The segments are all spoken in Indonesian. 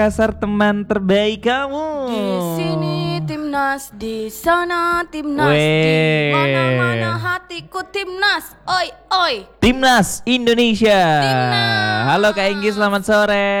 Dasar teman terbaik kamu. Di sini timnas, di sana timnas, di mana-mana hatiku timnas. Oi, oi. Timnas Indonesia. Timnas. Halo Kak Enggi, selamat sore.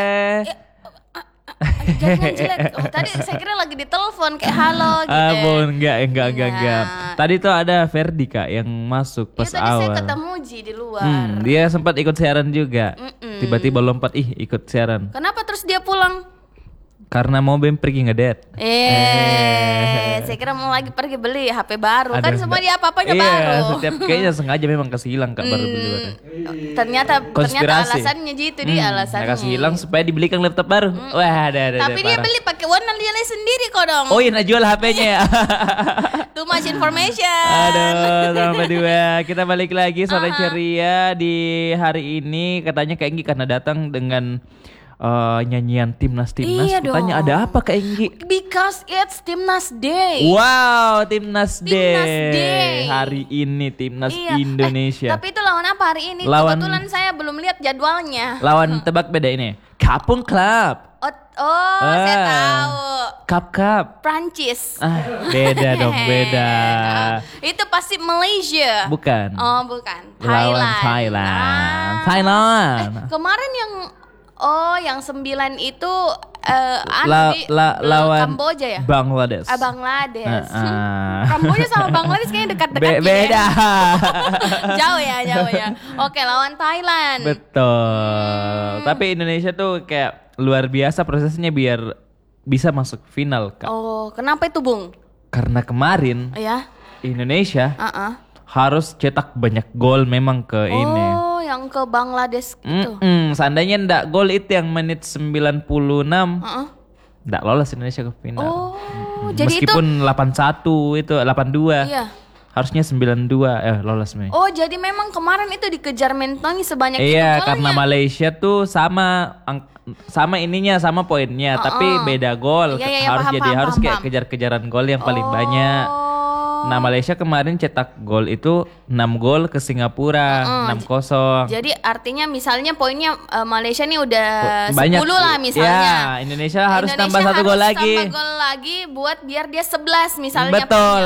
Jangan jelek. Oh, tadi saya kira lagi ditelepon kayak halo gitu. Abon, enggak. Iya. Tadi tuh ada Ferdi Kak yang masuk pas Tadi saya awal. ketemu Ji di luar. Dia sempat ikut siaran juga. Tiba-tiba lompat, ikut siaran. Kenapa terus dia pulang? Karena mau pergi ngedet. Saya kira mau lagi pergi beli HP baru. Kan Ada, semua enggak. dia apa-apanya Iya, baru. setiap kayaknya sengaja memang kasih hilang Kak baru beli baru. Ternyata Konspirasi. alasannya gitu dia alasannya. Kasih hilang supaya dibelikan laptop baru. Wah, ada. Tapi dia parah. beli pakai warna dia sendiri kok dong. Oh iya, jual HP-nya ya. Too much information. Aduh, sama dua. Kita balik lagi sore ceria di hari ini. Katanya Kak Enggi karena datang dengan nyanyian timnas. Iya Katanya dong. ada apa Kak Enggi? Because it's Timnas Day. Wow, Timnas Timnas Day. Day. Hari ini Timnas Iya. Indonesia. Tapi itu lawan apa hari ini? Lawan- Kebetulan saya belum lihat jadwalnya. Lawan tebak beda ini. Kapung Club. Saya tahu. Cup. Prancis. Beda dong, beda. Itu pasti Malaysia. Bukan. Oh, bukan. Lawan Thailand. Kemarin yang 9 itu Lawan Kamboja ya? Bangladesh. Bangladesh. Kamboja sama Bangladesh kayaknya dekat-dekat Beda. Jauh ya. Oke, lawan Thailand. Betul. Tapi Indonesia tuh kayak luar biasa prosesnya biar bisa masuk final Kak. Oh, kenapa itu, Bung? Karena kemarin Ya. Indonesia harus cetak banyak gol memang ke ini. Oh, yang ke Bangladesh gitu. Seandainya ndak gol itu yang menit 96, ndak lolos Indonesia ke final. Oh, jadi Meskipun 81 itu 82. Iya. Harusnya 92 lolos nih. Oh, jadi memang kemarin itu dikejar mentangi sebanyak itu Iya, golnya. karena Malaysia tuh sama poinnya, tapi beda gol. Iya, Harus kayak paham. kejar-kejaran gol yang paling banyak. Nah, Malaysia kemarin cetak gol itu 6 gol ke Singapura, 6-0. Jadi artinya misalnya poinnya Malaysia nih udah Banyak 10 lah misalnya. Ya, Indonesia harus tambah 1 gol lagi. Tambah gol lagi buat biar dia 11 misalnya. Betul.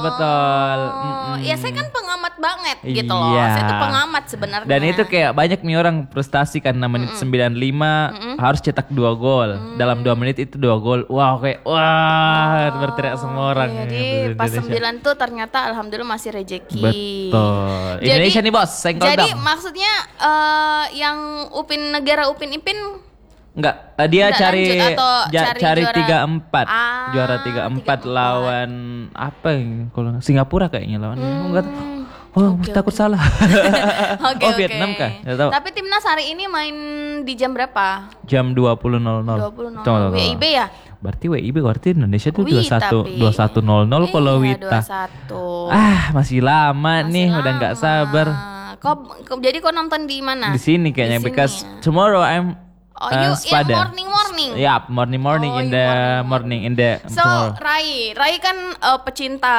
Ya saya kan pengamat banget gitu loh. Iya. Saya tuh pengamat sebenarnya. Dan itu kayak banyak nih orang frustasi karena menit 95 harus cetak 2 gol. Dalam 2 menit itu 2 gol. Wah, berteriak semua orang. Jadi pas Indonesia. 9 tuh ternyata alhamdulillah masih rejeki. Betul. Indonesia nih bos, sengkol Jadi dong. maksudnya yang negara Upin Ipin Enggak, dia Nggak cari lanjut atau cari juara? 3-4. Juara 3-4 3-4. lawan apa yang kalau Singapura kayaknya lawan. Enggak tahu. Oh, takut salah. Oke, Oh, Vietnam kah? Enggak tahu. Tapi timnas hari ini main di jam berapa? Jam 20.00. 20.00. Tunggu. WIB ya? Berarti Indonesia tuh Wih, 21.00 kalau Iya, Wita. 21. Masih lama Masih nih, udah nggak lama. sabar. Jadi kau nonton di mana? Di sini kayaknya Di sini because ya. tomorrow I'm You Spada. morning. Ya, morning Oh, in you the morning in the So, tomorrow. Rai kan pecinta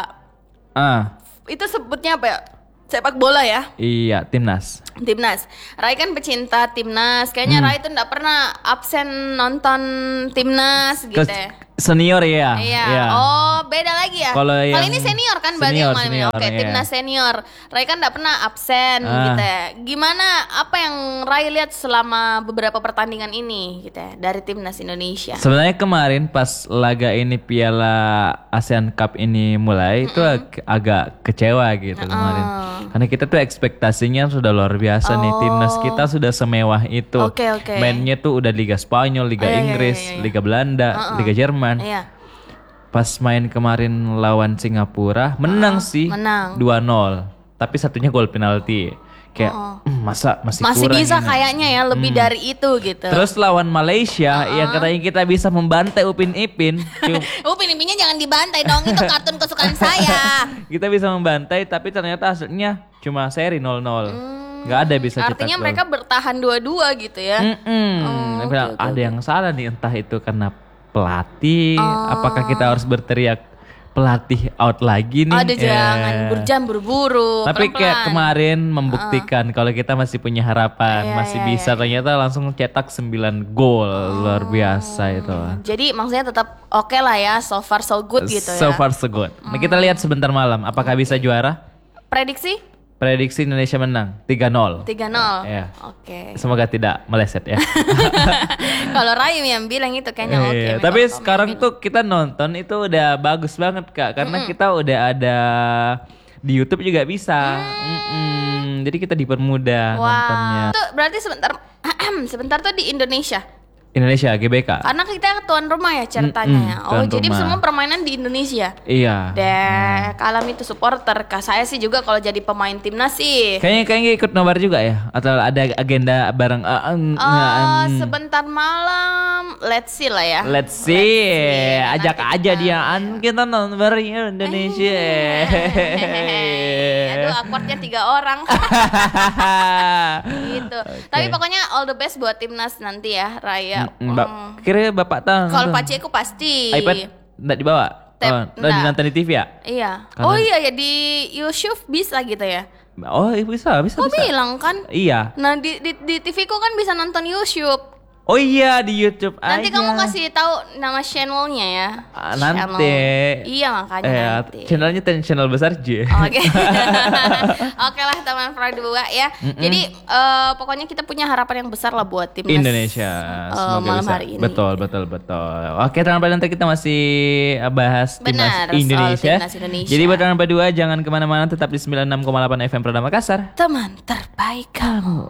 itu sebutnya apa ya? Sepak bola ya? Iya, timnas. Rai kan pecinta timnas. Kayaknya Rai tuh enggak pernah absen nonton timnas gitu ya. Senior ya. Iya. Oh, beda lagi ya. Kalau Kali yang ini senior kan berarti senior, yang malam ini. senior, Oke, iya. timnas senior. Rai kan enggak pernah absen gitu ya. Gimana apa yang Rai lihat selama beberapa pertandingan ini gitu ya dari timnas Indonesia? Sebenarnya kemarin pas laga ini Piala ASEAN Cup ini mulai itu agak kecewa gitu kemarin. Karena kita tuh ekspektasinya sudah luar biasa nih, timnas kita sudah semewah itu. Oke. Mainnya tuh udah Liga Spanyol, Liga Inggris, Liga Belanda, Liga Jerman. Iya. Pas main kemarin lawan Singapura menang sih. Menang. 2-0. Tapi satunya gol penalti. Kayak masa masih kurang bisa ini. kayaknya ya lebih dari itu gitu. Terus lawan Malaysia yang katanya kita bisa membantai Upin Ipin. Upin Ipinnya jangan dibantai dong, itu kartun kesukaan saya. Kita bisa membantai tapi ternyata hasilnya cuma seri 0-0. Nggak ada bisa cetak Artinya gol. mereka bertahan 2-2 gitu ya. Ada yang salah nih, entah itu karena pelatih, apakah kita harus berteriak pelatih out lagi nih. Aduh jangan berjam buru-buru. Tapi pelan-pelan. kayak kemarin membuktikan kalau kita masih punya harapan, Iya, masih iya, bisa. Ternyata langsung cetak 9 gol, luar biasa itu. Jadi maksudnya tetap oke lah ya, so far so good gitu ya. So far so good. Nah, kita lihat sebentar malam, apakah bisa juara? Prediksi? Prediksi Indonesia menang 3-0. 3-0. Iya. Oke. Semoga tidak meleset ya. Kalau Rahim yang bilang itu kayaknya oke. Iya, tapi sekarang tuh kita nonton itu udah bagus banget Kak, karena kita udah ada di YouTube juga bisa. Jadi kita dipermudah nontonnya. Itu berarti sebentar tuh di Indonesia. Indonesia GBK. Karena kita tuan rumah ya ceritanya ya. Oh, tuan jadi rumah. semua permainan di Indonesia. Iya. Deh, Kalam itu supporter. Kak saya sih juga kalau jadi pemain timnas sih. Kayaknya ikut nobar juga ya, atau ada agenda bareng? Sebentar malam, let's see lah ya. Let's see, ajak Nanti aja dia kita nobar Indonesia. Aduh, awkwardnya 3 orang. Gitu. Tapi pokoknya all the best buat timnas nanti ya, Raya. Kira Bapak tahu? Kalau Paci aku pasti. iPad enggak dibawa? Enggak. Nonton di TV ya? Iya. Oh iya ya, di YouTube bisa gitu ya. Oh bisa. Kok bilang kan? Iya. Nah di TV ku kan bisa nonton YouTube. Oh iya di YouTube Nanti aja. kamu kasih tahu nama channelnya ya. Nanti. Iya makanya nanti. Channelnya channel besar J. Oke. Oke lah teman Pro 2 ya. Jadi pokoknya kita punya harapan yang besar lah buat timnas Indonesia. Semoga malam bisa. hari ini. Betul. Oke, teman nanti kita masih bahas Benar, timnas soal Indonesia. timnas Indonesia. Jadi buat teman berdua jangan kemana-mana, tetap di 96,8 FM Pradama Makassar. Teman terbaik kamu.